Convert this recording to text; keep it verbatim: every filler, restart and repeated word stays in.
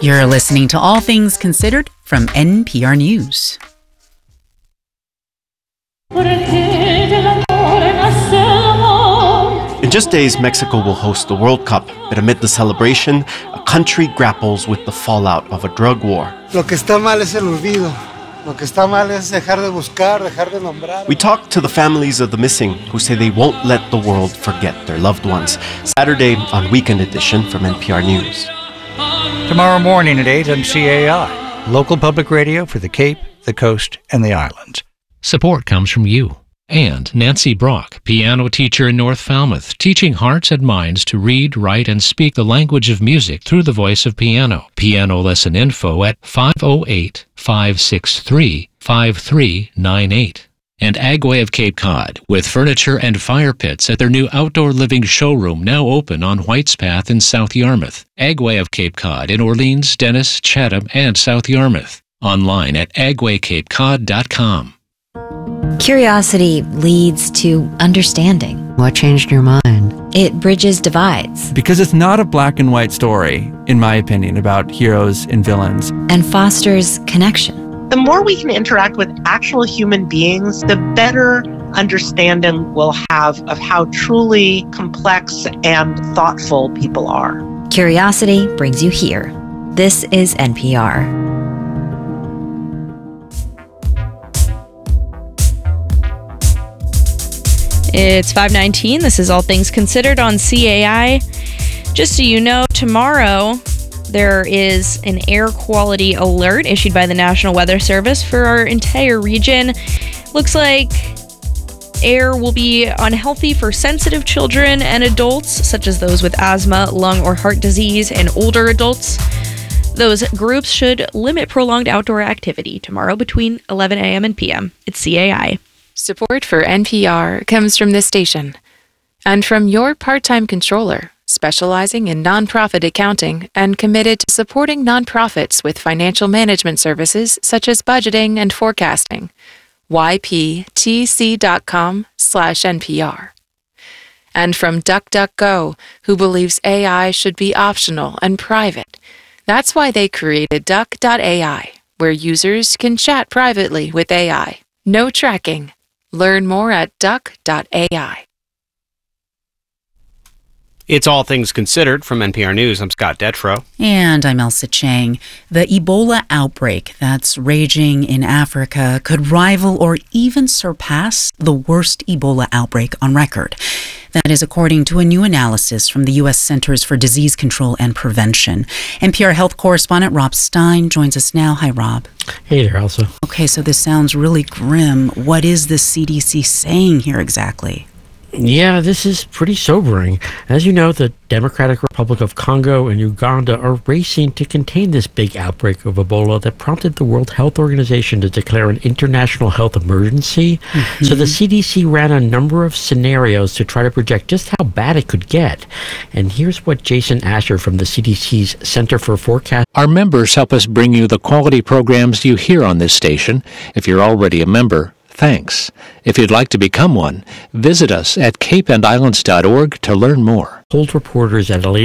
You're listening to All Things Considered from N P R News. In just days, Mexico will host the World Cup, but amid the celebration, a country grapples with the fallout of a drug war. Lo que está mal es el olvido. Lo que está mal es dejar de buscar, dejar de nombrar. We talked to the families of the missing who say they won't let the world forget their loved ones. Saturday on Weekend Edition from N P R News. Tomorrow morning at eight on C A I, local public radio for the Cape, the Coast, and the Islands. Support comes from you. And Nancy Brock, piano teacher in North Falmouth, teaching hearts and minds to read, write, and speak the language of music through the voice of piano. Piano lesson info at five oh eight, five six three, five three nine eight. And Agway of Cape Cod, with furniture and fire pits at their new outdoor living showroom now open on White's Path in South Yarmouth. Agway of Cape Cod in Orleans, Dennis, Chatham, and South Yarmouth. Online at agway cape cod dot com. Curiosity leads to understanding. What changed your mind? It bridges divides. Because it's not a black and white story, in my opinion, about heroes and villains. And fosters connection. The more we can interact with actual human beings, the better understanding we'll have of how truly complex and thoughtful people are. Curiosity brings you here. This is N P R. It's five nineteen. This is All Things Considered on C A I. Just so you know, tomorrow there is an air quality alert issued by the National Weather Service for our entire region. Looks like air will be unhealthy for sensitive children and adults, such as those with asthma, lung or heart disease, and older adults. Those groups should limit prolonged outdoor activity tomorrow between eleven a.m. and p m. It's C A I. Support for N P R comes from this station and from your part-time controller, specializing in nonprofit accounting and committed to supporting nonprofits with financial management services such as budgeting and forecasting. y p t c dot com slash N P R. And from DuckDuckGo, who believes A I should be optional and private. That's why they created duck dot a i, where users can chat privately with A I. No tracking. Learn more at duck dot a i. It's All Things Considered from N P R News. I'm Scott Detrow. And I'm Elsa Chang. The Ebola outbreak that's raging in Africa could rival or even surpass the worst Ebola outbreak on record. That is according to a new analysis from the U S Centers for Disease Control and Prevention. N P R health correspondent Rob Stein joins us now. Hi, Rob. Hey there, Elsa. Okay, so this sounds really grim. What is the C D C saying here exactly? Yeah, this is pretty sobering. As you know, the Democratic Republic of Congo and Uganda are racing to contain this big outbreak of Ebola that prompted the World Health Organization to declare an international health emergency. Mm-hmm. So the C D C ran a number of scenarios to try to project just how bad it could get. And here's what Jason Asher from the C D C's Center for Forecast. Our members help us bring you the quality programs you hear on this station. If you're already a member, thanks. If you'd like to become one, visit us at cape and islands dot org to learn more. Told reporters at a